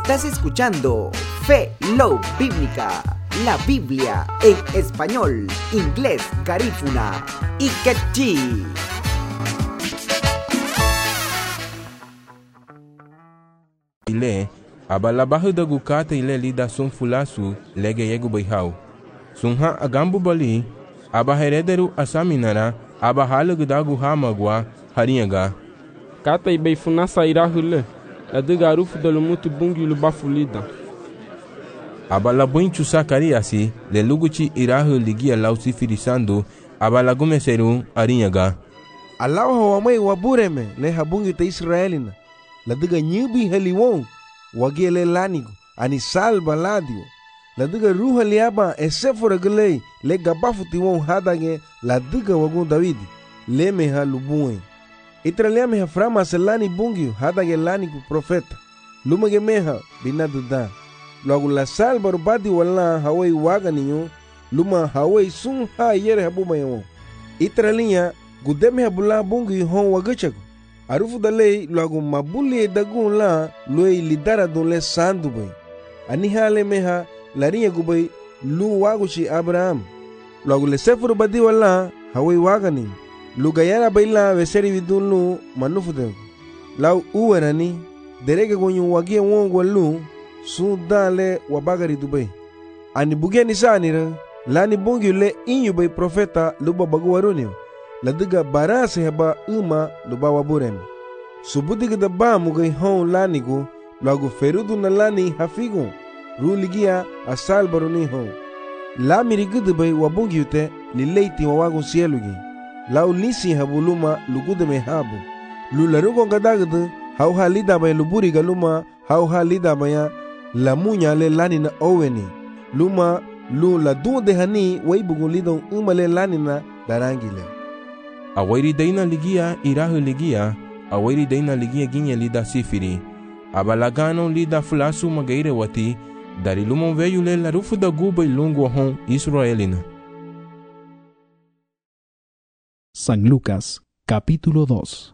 Estás escuchando Fe, Love Bíblica, la Biblia en español, inglés, garífuna y quechí. Ile abalabahu da gukata ile lida sun fulasu lege yegu bayhau. Sunha agambu bali abaherederu asaminara abahalugu da guhamagwa harinyaga. Kata ibei funasa irahule adigarufu dalumutu bungilu bafulida. Abalabuin chusakariasi leluguchi irahu ligia lausifirisando abalagumeseru harinyaga. Alau hawamai wabureme le habungi ta Israelina. Ladiga nyubi haliwon wagele lanigo ani salba ladio. Ladiga ruha liaba esefora gele le gabafuti won hadage ladiga wagun Davidi le meha lubuen. Itralia meha frama selani bungio hadage lanigo profeta. Lumage meha binaduda. Lagu la salba rubadi wala hawai waga ninyo luma hawai sun ha yere habuma yawon. Itralia gudeme habula bungio hon wagachago. Arufu dalei lagu mabuli dagun la loi lidara don le sandu bay. Ani hale meha larinya gubay lu waguchi Abraham. Lagu le sefuru badi wala hawai wagani. Lu gayara bay la veseri vidun lu manufu de. Lau uwerani derege gonyu wagia wongwa lu sun dale wabagari dubay. Ani bugia nisanira lani bungi le inyu bay profeta luba bagu warunio. Ladiga barase haba uma luba waburem. Subudiga da ba mugai hon lanigo lagu ferudu na lani hafigo ruligia asal baruni hon. La mirigudu bay wabungi ute lileiti wawagun sielugi. Lau lisi habuluma lugude me habu. Lularugo gadagadu hau halida bay luburi galuma hau halida baya la munya le lani na oweni. Luma lu la dunde hani waibugun lidon le lani na darangile. Awairi daina ligia irahu ligia, awairi daina ligia ginye lida sifiri. Abalagano lida fulasu magaire wati, dari lumon veyule la rufu da guba ilungu hon Israelina. San Lucas, capítulo 2.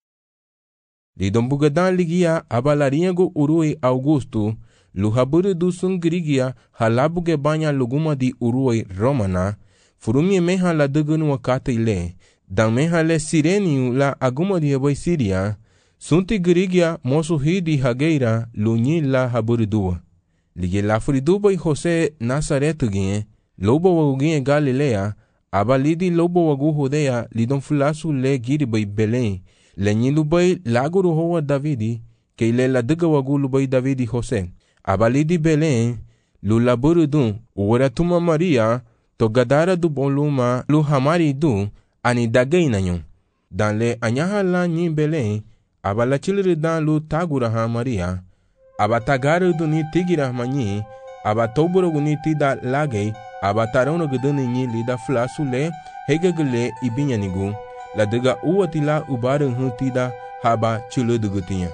Lidon bugadan ligia abalariago urui Augusto, luhaburu du sun grigia halabuge banya luguma di urui Romana, furumie meha la dugunu wakata ile, dan meha le sireniu la aguma di habay Siria, sunti grigia mosu hidi hageira lunyi la haburidua. Lige la furiduba y Jose Nazaretu gine, lobo wagu gine Galilea, abalidi lobo wagu Judea lidon fulasu le giribay Belén, le nyilubay laguru hoa Davidi, ke ile la duga wagu lubay Davidi Jose. Abalidi Belén, lula burudun, uweratuma Maria, to gadara du boluma lu hamari du, ani dagay na nyon. Dan le anyaha la nyi Belén, abala chiliri dan lu taguraha Maria, abatagaru du ni tigira manyi, abatoburo guni tida lagay, abatarono guduni nyi lida flasu le, hegagule ibinyanigu, la diga uwatila ubarun hu tida haba chiludugutinya.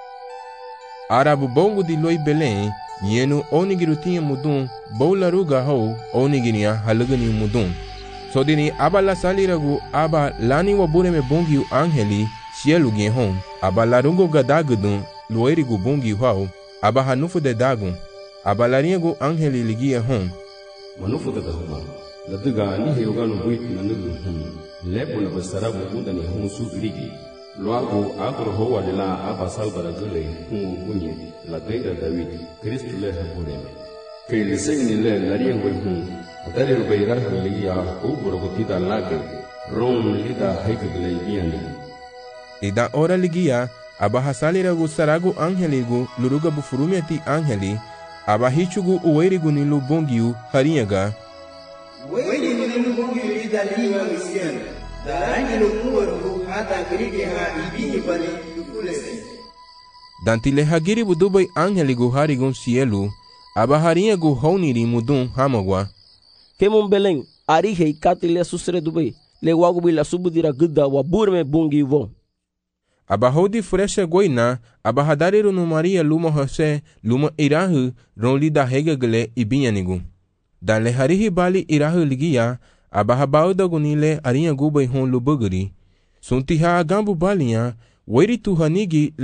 Arabu bongo di loi Belén, nyenu onigirutinya mudun, boularuga ho, onigiria halugani mudun. So dini abala saliragu aba lani wabureme bongiu angeli sielu hon, aba larungo gadagudun luerigu bongiu hau, aba hanufu de dagun, aba laringu angeli ligia hon. Manufu de dahuma, ladiga ni heuganu buit nanugu lepo na basarabu undani hon su ligi. Luago agro hoa lela aba salbara gule bunye, la deida David, Cristo le habureme. Que le segni le lariengo Dari rubairah ligia uburo kutida lage rom lida haikgle biani. Ida ora ligia abahasaliragu saragu angeligu luruga bufurumiati angeli abahichugu uwerigu nilu bongiu harinyaga. Weri nilu bongiu lida liwa misiana. Darangi lumuwaru hata grige ha ibini bali yukulese. Dantile hagiri budubai angeligu harigun sielu abaharinyagu honiri mudun hamagwa. Kemon Belén, arije katile susre dubai, le wagubi la subudira gudda wa burme bungi von. Abahodi freshe goina, abahadariru no Maria luma Jose, luma irahu, ronlida hegagle ibinyanigu. Dan le harihi bali irahu ligia, abahabauda gunile arinha gubai hon lubuguri. Suntiha agambu balinha, weri tu hanigi